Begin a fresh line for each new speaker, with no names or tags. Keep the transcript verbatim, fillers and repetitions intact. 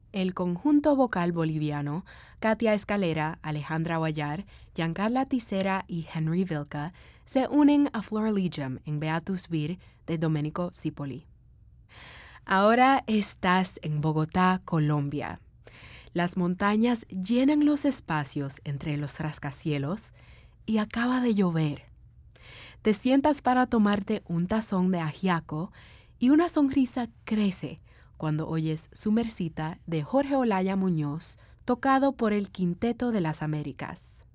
El conjunto vocal boliviano, Katia Escalera, Alejandra Guayar, Giancarla Tisera y Henry Vilca, se unen a Florilegium en Beatus Vir de Domenico Cipolli. Ahora estás en Bogotá, Colombia. Las montañas llenan los espacios entre los rascacielos y acaba de llover. Te sientas para tomarte un tazón de ajiaco y una sonrisa crece cuando oyes Sumercita de Jorge Olaya Muñoz, tocado por el Quinteto de las Américas.